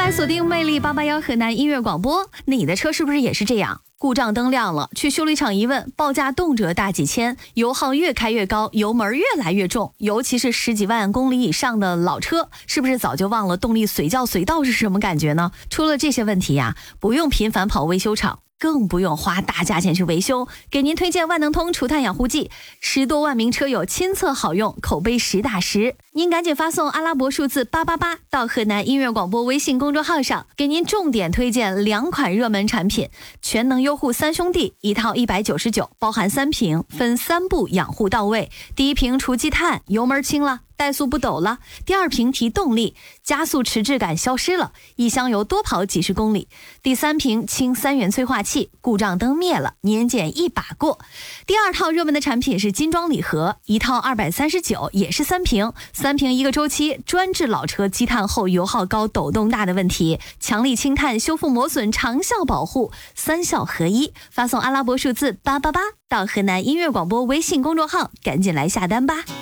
来锁定魅力881河南音乐广播。你的车是不是也是这样？故障灯亮了，去修理厂一问，报价动辄大几千，油耗越开越高，油门越来越重，尤其是10几万公里以上的老车，是不是早就忘了动力随叫随到是什么感觉呢？出了这些问题呀，不用频繁跑维修厂，更不用花大价钱去维修，给您推荐万能通除碳养护剂，10多万名车友亲测好用，口碑实打实。您赶紧发送阿拉伯数字888到河南音乐广播微信公众号上，给您重点推荐2款热门产品，全能优护3兄弟一套199，包含3瓶，分3步养护到位。第1瓶除积碳，油门轻了，怠速不抖了；第2瓶提动力，加速迟滞感消失了，一箱油多跑几十公里；第3瓶清3元催化器，故障灯灭了，年检一把过。第2套热门的产品是金装礼盒，一套239，也是3瓶，3瓶1个周期，专治老车积碳后油耗高、抖动大的问题，强力清碳、修复磨损、长效保护，3效合一。发送阿拉伯数字888到河南音乐广播微信公众号，赶紧来下单吧。